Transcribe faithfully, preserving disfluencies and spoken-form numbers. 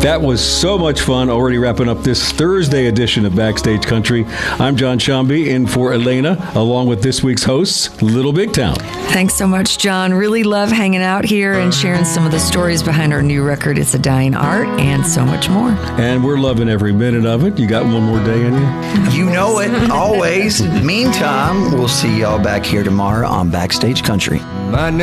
That was so much fun. Already wrapping up this Thursday edition of Backstage Country. I'm John Shambi in for Elena, along with this week's hosts, Little Big Town. Thanks so much, John. Really love hanging out here and sharing some of the stories behind our new record, It's a Dying Art, and so much more. And we're loving every minute of it. You got one more day in you? You know it, always. Meantime, we'll see y'all back here tomorrow on Backstage Country. My